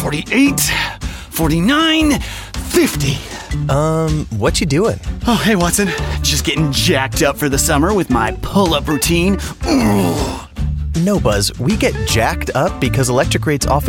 48, 49, 50. What you doing? Oh, hey, Watson. Just getting jacked up for the summer with my pull-up routine. Ooh. No, Buzz, we get jacked up because electric rates often